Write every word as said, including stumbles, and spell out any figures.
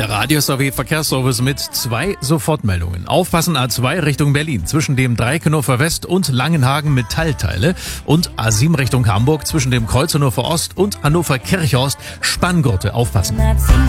Der Radius A W Verkehrsservice mit zwei Sofortmeldungen. Aufpassen A zwei Richtung Berlin zwischen dem Dreikenhofer West und Langenhagen Metallteile und A sieben Richtung Hamburg zwischen dem Kreuz Hannover Ost und Hannover Kirchhorst Spanngurte. Aufpassen.